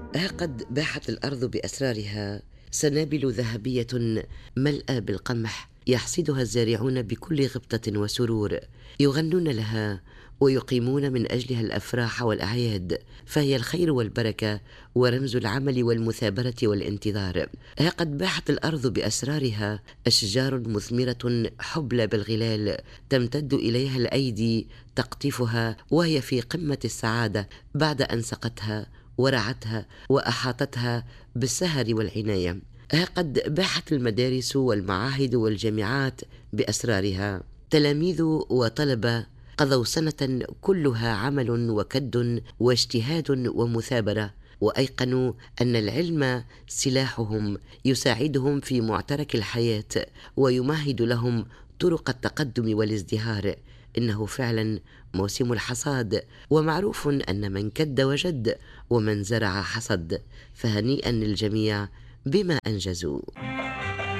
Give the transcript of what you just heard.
ها قد باحت الأرض بأسرارها سنابل ذهبية ملأى بالقمح يحصدها الزارعون بكل غبطة وسرور، يغنون لها ويقيمون من أجلها الأفراح والأعياد، فهي الخير والبركة ورمز العمل والمثابرة والانتظار. ها قد باحت الأرض بأسرارها أشجار مثمرة حبلى بالغلال تمتد إليها الأيدي تقطفها وهي في قمة السعادة بعد أن سقتها ورعتها وأحاطتها بالسهر والعناية. ها قد باحت المدارس والمعاهد والجامعات بأسرارها، تلاميذ وطلبة قضوا سنة كلها عمل وكد واجتهاد ومثابرة، وأيقنوا أن العلم سلاحهم يساعدهم في معترك الحياة ويمهد لهم طرق التقدم والازدهار. إنه فعلا موسم الحصاد، ومعروف أن من كد وجد ومن زرع حصد، فهنيئا للجميع بما أنجزوا.